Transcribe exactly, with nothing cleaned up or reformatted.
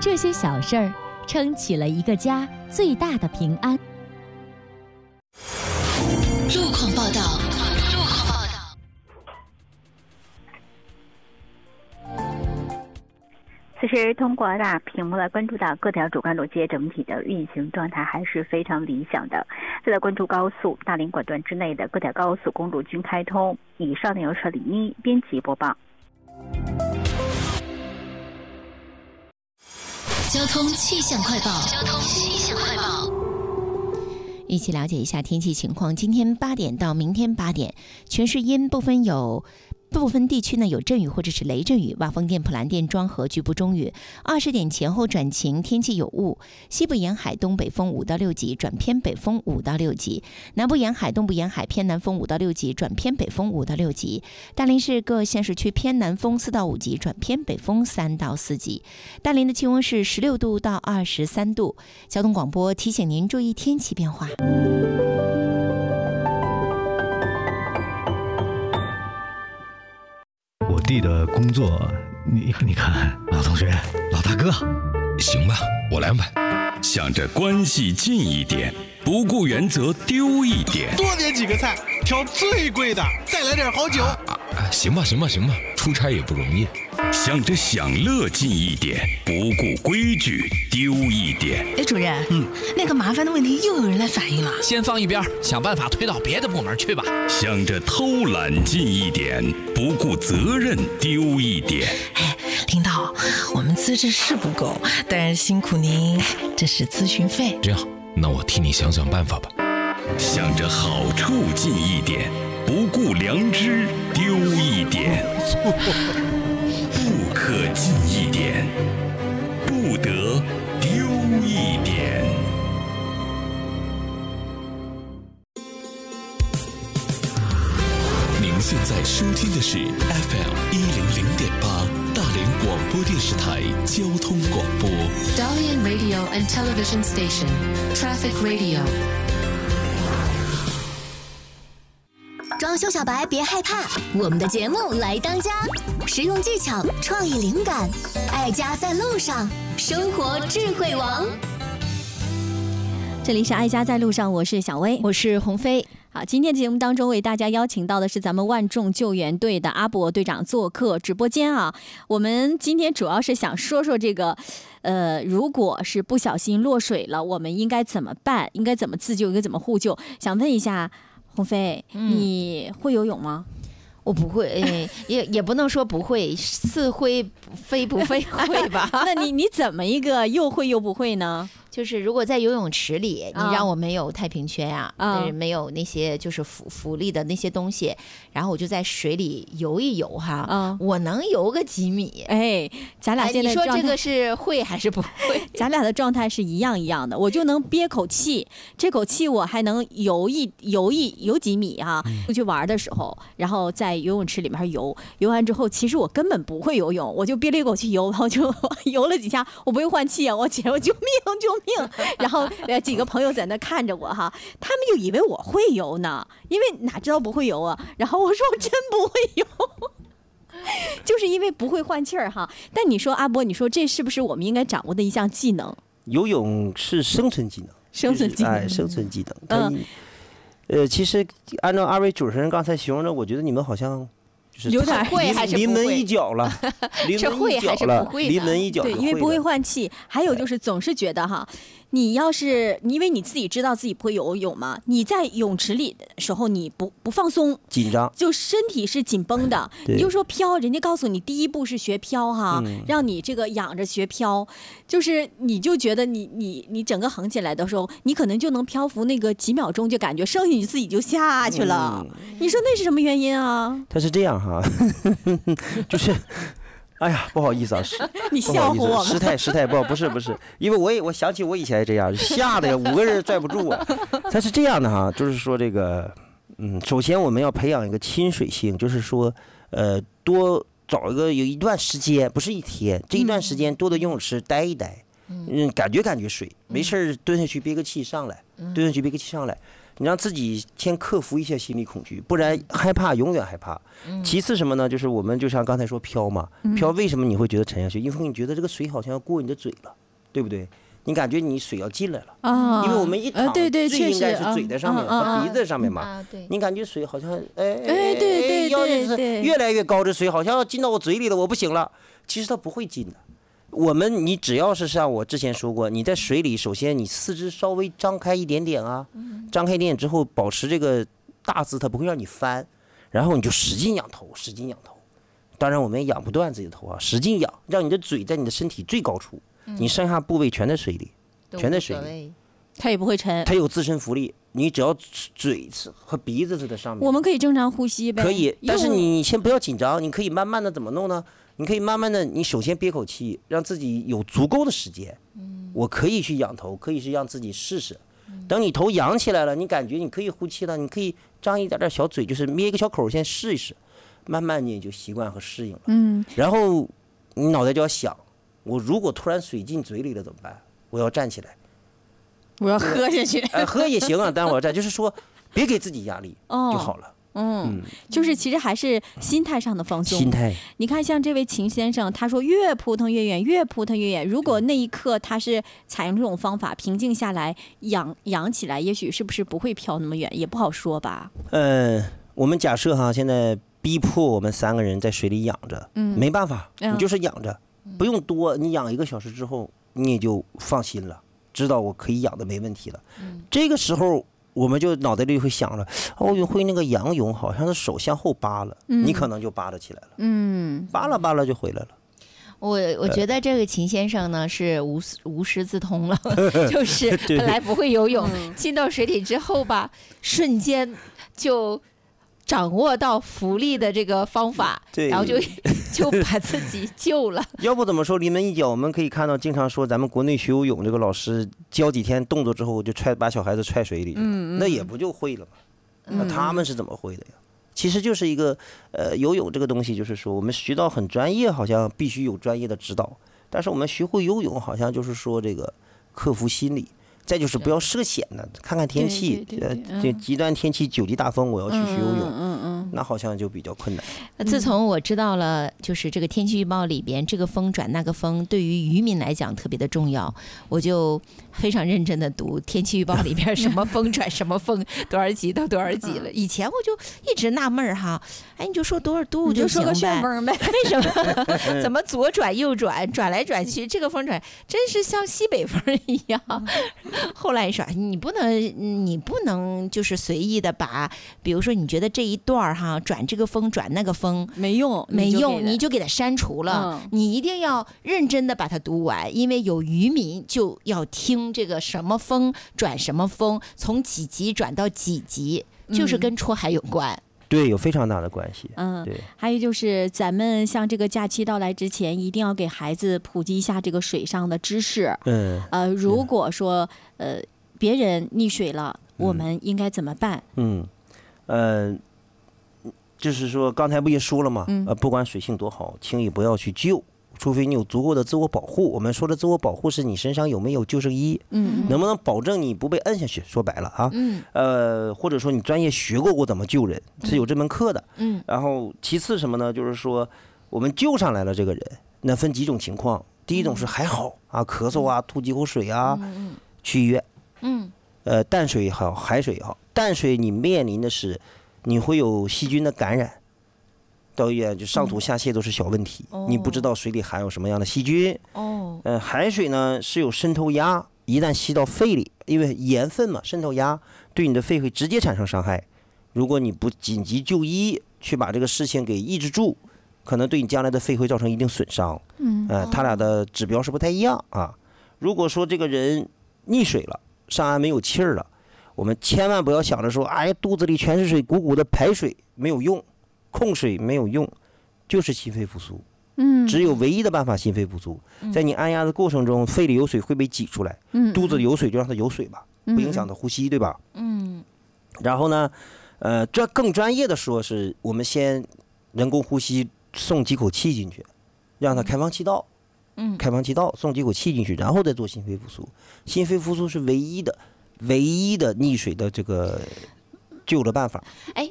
这些小事儿撑起了一个家最大的平安。 路况报道，路况报道。 此时通过大屏幕来关注到各条主干路街整体的运行状态还是非常理想的。再来关注高速，大连管段之内的各条高速公路均开通。以上内容是李妮编辑播报。 交通气象快报，交通气象快报。 一起了解一下天气情况。今天八点到明天八点，全市阴，部分有部分地区呢有阵雨或者是雷阵雨，洼丰店、普兰店、庄河局部中雨。二十点前后转晴，天气有雾。西部沿海东北风五到六级，转偏北风五到六级；南部沿海、东部沿海偏南风五到六级，转偏北风五到六级。大连市各县市区偏南风四到五级，转偏北风三到四级。大连的气温是十六度到二十三度。交通广播提醒您注意天气变化。 我弟的工作，你你看，老同学，老大哥， 行吧，我来买。 想着关系近一点，不顾原则丢一点， 多点几个菜，挑最贵的，再来点好酒。 啊啊、行吧，行吧，行吧，出差也不容易。 想着享乐近一点，不顾规矩丢一点。 哎，主任，嗯，那个麻烦的问题又有人来反映了， 先放一边，想办法推到别的部门去吧。 想着偷懒近一点，不顾责任丢一点。 哎，领导，我们资质是不够，但是辛苦您，这是咨询费。 这样，那我替你想想办法吧。 想着好处近一点，不顾良知丢一点。不可近一点，不得丢一点。 您现在收听的是 F M 一零零点八大连广播电视台交通广播。 Dalian Radio and Television Station, Traffic Radio。 装修小白别害怕，我们的节目来当家，实用技巧、创意灵感，爱家在路上，生活智慧王。 这里是爱家在路上，我是小薇， 我是鸿飞。 好，今天节目当中为大家邀请到的是咱们万众救援队的阿伯队长做客直播间啊。我们今天主要是想说说这个，呃，如果是不小心落水了，我们应该怎么办？应该怎么自救？应该怎么互救？想问一下。鸿飞，嗯、你会游泳吗？ 我不会，也也不能说不会，似会非不非会吧？ 那你你怎么一个又会又不会呢？ 就是如果在游泳池里，你让我没有太平圈啊，但是没有那些就是浮浮力的那些东西，然后我就在水里游一游哈，嗯、我能游个几米。 哎，咱俩现在你说这个是会还是不会？ 咱俩的状态是一样一样的，我就能憋口气，这口气我还能游一游一游几米哈、啊。出去玩的时候，然后在游泳池里面游，游完之后，其实我根本不会游泳，我就憋了一口气游，然后就游了几下，我不会换气啊，我姐我救命救命！然后呃几个朋友在那看着我哈，他们就以为我会游呢，因为哪知道不会游啊。然后我说我真不会游，就是因为不会换气儿哈。但你说阿波，你说这是不是我们应该掌握的一项技能？ 游泳是生存技能， 生存技能， 就是、哎，生存技能。嗯，呃，其实按照二位主持人刚才形容的，我觉得你们好像。就是有点会还是不会？ 临门一脚了， 是会还是不会？ 临门一脚， 对，因为不会换气，还有就是总是觉得哈，你要是因为你自己知道自己不会游泳嘛，你在泳池里的时候你不不放松， 紧张， 就身体是紧绷的。你就说飘，人家告诉你第一步是学飘哈，嗯、让你这个仰着学飘，就是你就觉得你你你整个横起来的时候，你可能就能漂浮那个几秒钟，就感觉剩下你自己就下去了。嗯、你说那是什么原因啊？ 它是这样哈，就是。哎呀，不好意思啊， 你笑话我， 失态失态，不不是不是，因为我也我想起我以前也这样，吓得呀五个人拽不住啊。它是这样的哈，就是说这个，嗯，首先我们要培养一个亲水性，就是说，呃，多找一个有一段时间，不是一天，这一段时间多到游泳池待一待，嗯，感觉感觉水，没事蹲下去憋个气上来，蹲下去憋个气上来。 你让自己先克服一些心理恐惧，不然害怕永远害怕。其次什么呢？就是我们就像刚才说飘嘛，飘为什么你会觉得沉下去？因为你觉得这个水好像要过你的嘴了，对不对？你感觉你水要进来了啊，因为我们一躺， 对对， 最应该是嘴在上面和鼻子在上面嘛。你感觉水好像哎哎对对对对， 越来越高，这水好像要进到我嘴里了，我不行了。其实它不会进的。我们你只要是像我之前说过，你在水里，首先你四肢稍微张开一点点啊，张开一点点之后，保持这个大姿，它不会让你翻，然后你就使劲仰头，使劲仰头。当然我们也仰不断自己的头啊，使劲仰，让你的嘴在你的身体最高处。你剩下部位全在水里，全在水里， 它也不会沉， 它有自身浮力。你只要嘴和鼻子是在上面， 我们可以正常呼吸呗。 可以，但是你先不要紧张，你可以慢慢的怎么弄呢？你可以慢慢的，你首先憋口气，让自己有足够的时间。我可以去仰头，可以是让自己试试。等你头仰起来了，你感觉你可以呼气了，你可以张一点点小嘴，就是捏一个小口，先试一试，慢慢你也就习惯和适应了。嗯，然后你脑袋就要想。我如果突然水进嘴里了怎么办？我要站起来， 我要喝下去。 呃，喝也行啊，但我要站，就是说，别给自己压力就好了。 嗯，就是其实还是心态上的放松。 心态， 你看，像这位秦先生，他说越扑腾越远，越扑腾越远。如果那一刻他是采用这种方法，平静下来，仰仰起来，也许是不是不会飘那么远，也不好说吧。 呃，我们假设哈，现在逼迫我们三个人在水里仰着，嗯，没办法，你就是仰着。不用多，你养一个小时之后，你也就放心了，知道我可以养的没问题了。嗯、这个时候，我们就脑袋里会想着，奥运会那个仰泳好像是手向后扒了，嗯、你可能就扒拉起来了，嗯，扒拉扒拉就回来了。 我我觉得这个秦先生呢是无无师自通了，就是本来不会游泳，进到水里之后吧，瞬间就掌握到浮力的这个方法，然后就就把自己救了。 要不怎么说临门一脚？我们可以看到，经常说咱们国内学游泳这个老师教几天动作之后，就踹把小孩子踹水里，嗯嗯，那也不就会了吗？嗯、那他们是怎么会的呀？其实就是一个呃，游泳这个东西，就是说我们学到很专业，好像必须有专业的指导，但是我们学会游泳，好像就是说这个克服心理。再就是不要涉险的，看看天气，呃，这极端天气，九级大风，我要去学游泳，嗯嗯，那好像就比较困难。 自从我知道了，就是这个天气预报里边这个风转那个风，对于渔民来讲特别的重要，我就非常认真的读天气预报里边什么风转什么风，多少级到多少级了。以前我就一直纳闷儿哈，哎，你就说多少度就行呗， 就说个旋风呗， 为什么怎么左转右转，转来转去，这个风转真是像西北风一样。后来说你不能，你不能就是随意的把，比如说你觉得这一段哈转这个风转那个风没用， 没用，你就给它删除了。嗯、你一定要认真的把它读完，因为有渔民就要听这个什么风转什么风，从几级转到几级，就是跟出海有关。嗯对，有非常大的关系。 嗯， 对。 还有就是咱们像这个假期到来之前，一定要给孩子普及一下这个水上的知识。嗯。呃，如果说呃别人溺水了，我们应该怎么办？ 嗯，呃，就是说刚才不也说了吗？嗯、呃，不管水性多好，轻易不要去救。除非你有足够的自我保护。我们说的自我保护是你身上有没有救生衣，嗯，能不能保证你不被摁下去？说白了啊，嗯，呃，或者说你专业学过我怎么救人，是有这门课的，嗯。然后其次什么呢？就是说我们救上来了这个人，那分几种情况。第一种是还好啊，咳嗽啊，吐几口水啊，嗯、去医院，嗯。呃，淡水也好，海水也好，淡水你面临的是你会有细菌的感染。到医院就上吐下泻都是小问题，嗯、你不知道水里含有什么样的细菌。哦，呃，海水呢是有渗透压，一旦吸到肺里，因为盐分嘛，渗透压对你的肺会直接产生伤害。如果你不紧急就医，去把这个事情给抑制住，可能对你将来的肺会造成一定损伤。嗯，呃，他俩的指标是不太一样啊。如果说这个人溺水了，上岸没有气儿了，我们千万不要想着说，哎，肚子里全是水，鼓鼓的排水没有用。控水没有用，就是心肺复苏。嗯，只有唯一的办法，心肺复苏。在你按压的过程中，肺里有水会被挤出来。嗯，肚子里有水就让它有水吧，不影响它呼吸，对吧？嗯。然后呢，呃，专更专业的说是，我们先人工呼吸送几口气进去，让它开放气道。嗯，开放气道送几口气进去，然后再做心肺复苏。心肺复苏是唯一的唯一的溺水的这个救的办法。 哎，